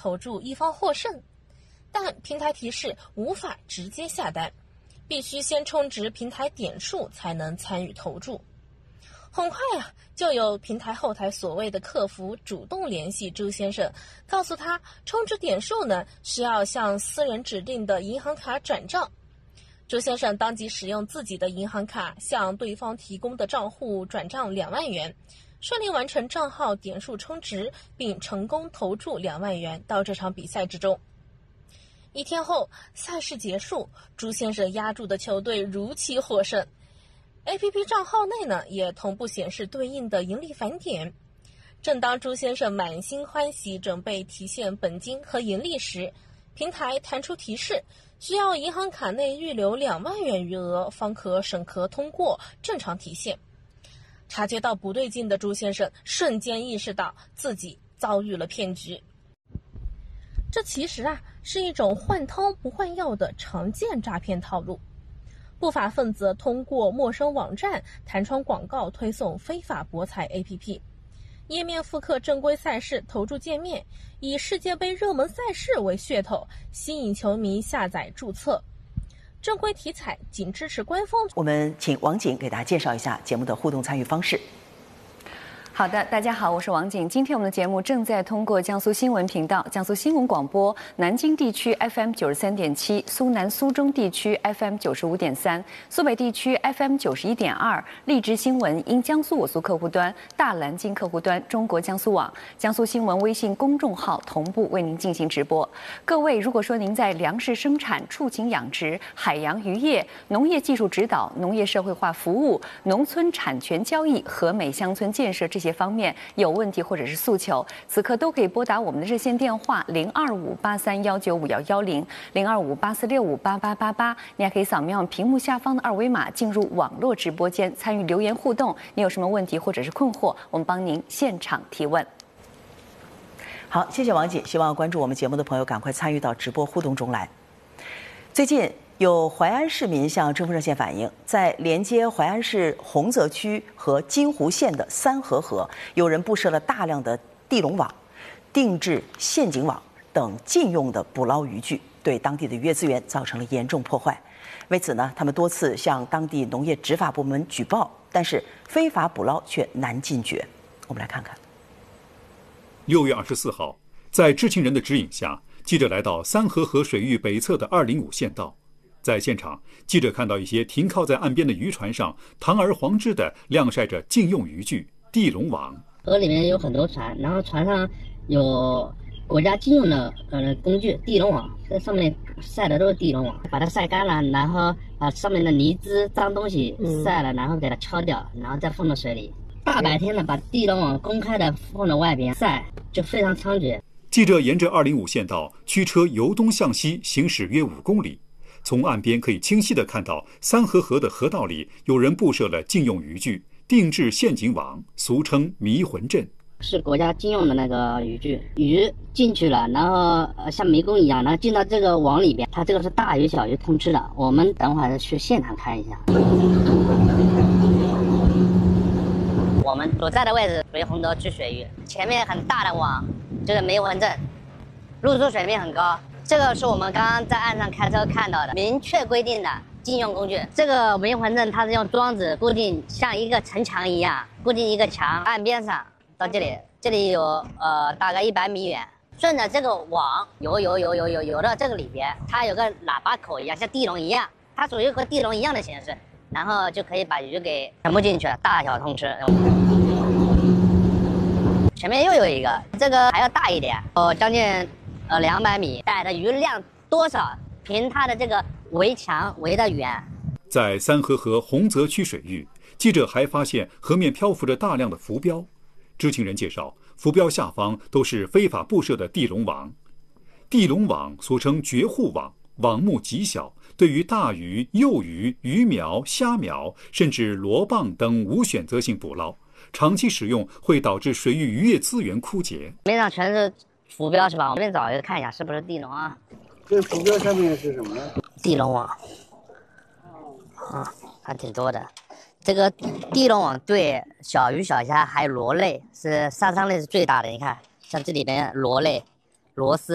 投注一方获胜，但平台提示无法直接下单，必须先充值平台点数才能参与投注。很快就有平台后台所谓的客服主动联系朱先生，告诉他充值点数呢需要向私人指定的银行卡转账。朱先生当即使用自己的银行卡向对方提供的账户转账2万元，顺利完成账号点数充值，并成功投注2万元到这场比赛之中。1天后，赛事结束，朱先生押注的球队如期获胜。APP 账号内呢也同步显示对应的盈利返点。正当朱先生满心欢喜准备提现本金和盈利时，平台弹出提示，需要银行卡内预留2万元余额方可审核通过正常提现。察觉到不对劲的朱先生瞬间意识到自己遭遇了骗局。这其实是一种换汤不换药的常见诈骗套路。不法分子通过陌生网站弹窗广告推送非法博彩 APP， 页面复刻正规赛事投注界面，以世界杯热门赛事为噱头，吸引球迷下载注册。正规体彩仅支持官方。 我们请王景给大家介绍一下节目的互动参与方式。 好的，大家好，我是王景。今天我们的节目正在通过江苏新闻频道、江苏新闻广播、南京地区 FM 93.7、苏南苏中地区 FM 95.3、苏北地区 FM 91.2、荔枝新闻因江苏我苏客户端、大蓝鲸客户端、中国江苏网、江苏新闻微信公众号同步为您进行直播。各位，如果说您在粮食生产、畜禽养殖、海洋渔业、农业技术指导、农业社会化服务、农村产权交易、和美乡村建设这些方面有问题或者是诉求，此刻都可以拨打我们的热线电话02583195110、02584658888。你还可以扫描屏幕下方的2维码进入网络直播间参与留言互动。你有什么问题或者是困惑，我们帮您现场提问。 好，谢谢王姐，希望关注我们节目的朋友赶快参与到直播互动中来。最近有淮安市民向正风热线反映，在连接淮安市洪泽区和金湖县的三河河，有人布设了大量的地笼网、定制陷阱网等禁用的捕捞渔具，对当地的渔业资源造成了严重破坏。为此呢，他们多次向当地农业执法部门举报，但是非法捕捞却难禁绝。我们来看看。 6月24号，在知情人的指引下，记者来到三河河水域北侧的205县道。在现场，记者看到一些停靠在岸边的渔船上堂而皇之地晾晒着禁用渔具地笼网。 河里面有很多船，然后船上有国家禁用的工具地笼网，这上面晒的都是地笼网，把它晒干了，然后把上面的泥渍脏东西晒了，然后给它敲掉，然后再放到水里。大白天的把地笼网公开的放到外边晒，就非常猖獗。 记者沿着205县道驱车由东向西行驶约5公里。从岸边可以清晰地看到三河河的河道里有人布设了禁用渔具、定制陷阱网，俗称迷魂阵。 是国家禁用的那个渔具，鱼进去了，然后像迷宫一样，然后进到这个网里边，它这个是大鱼小鱼通吃的。我们等会儿去现场看一下。我们所在的位置属于洪泽区水域，前面很大的网就是迷魂阵，入出水面很高。这个是我们刚刚在岸上开车看到的明确规定的禁用工具。这个迷魂阵它是用桩子固定，像一个城墙一样固定一个墙，岸边上到这里有大概100米远，顺着这个网游到这个里边，它有个喇叭口一样，像地笼一样，它属于和地笼一样的形式，然后就可以把鱼给全部进去了，大小通吃。前面又有一个，这个还要大一点，将近200米，带的鱼量多少？凭它的这个围墙围得远。 在三河河洪泽区水域，记者还发现河面漂浮着大量的浮标。知情人介绍，浮标下方都是非法布设的地笼网。地笼网俗称绝户网，网目极小，对于大鱼、幼鱼、鱼苗、虾苗，甚至螺蚌等无选择性捕捞，长期使用会导致水域渔业资源枯竭。 面上全是浮标是吧？我们找一个看一下是不是地笼啊？ 这浮标上面是什么呢？ 地笼网。还挺多的。这个地笼网对小鱼小虾还有螺类是杀伤力是最大的。你看，像这里边螺类、螺丝。